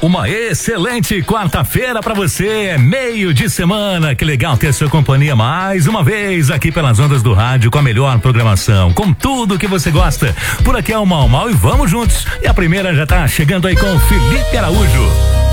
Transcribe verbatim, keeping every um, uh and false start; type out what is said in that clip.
Uma excelente quarta-feira pra você, meio de semana, que legal ter sua companhia mais uma vez aqui pelas ondas do rádio com a melhor programação, com tudo que você gosta. Por aqui é o Mal Mal e vamos juntos. E a primeira já tá chegando aí com o Felipe Araújo.